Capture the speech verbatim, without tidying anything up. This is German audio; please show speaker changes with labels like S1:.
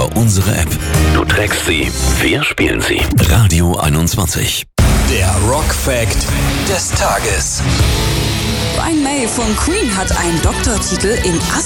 S1: über unsere App. Du trägst sie, wir spielen sie. Radio einundzwanzig.
S2: Der Rock-Fact des Tages.
S3: Brian May von Queen hat einen Doktortitel in